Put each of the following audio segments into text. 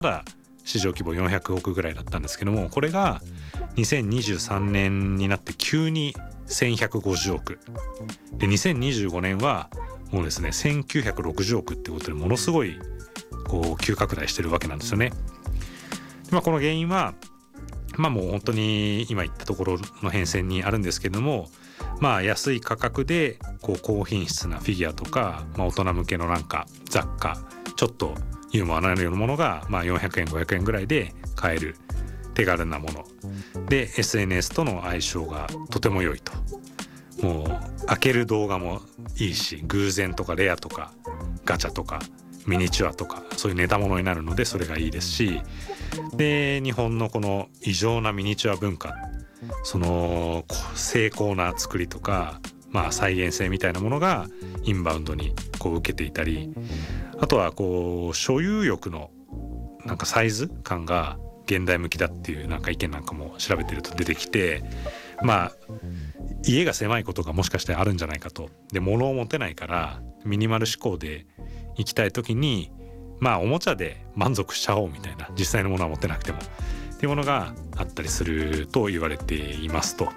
だ市場規模400億ぐらいだったんですけども、これが2023年になって急に1150億で、2025年はもうですね1960億ってことで、ものすごいこう急拡大してるわけなんですよね。で、この原因はもう本当に今言ったところの変遷にあるんですけども、安い価格でこう高品質なフィギュアとか、大人向けのなんか雑貨、ちょっとユーモアのあるようなものが400円500円ぐらいで買える手軽なもので、 SNS との相性がとても良いと。もう開ける動画もいいし、偶然とかレアとかガチャとかミニチュアとかそういうネタものになるので、それがいいですし、で日本のこの異常なミニチュア文化、その精巧な作りとか、再現性みたいなものがインバウンドにこう受けていたり、あとはこう所有欲のなんかサイズ感が現代向きだっていうなんか意見なんかも調べてると出てきて、家が狭いことがもしかしてあるんじゃないかと。で物を持てないからミニマル思考で行きたい時におもちゃで満足しちゃおうみたいな、実際のものは持ってなくてもっていうものがあったりすると言われていますと。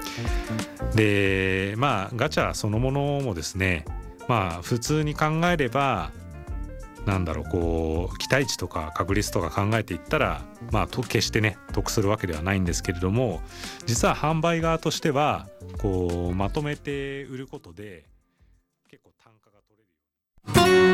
でガチャそのものもですね、普通に考えればこう期待値とか確率とか考えていったら決してね得するわけではないんですけれども、実は販売側としてはこうまとめて売ることで結構単価が取れるように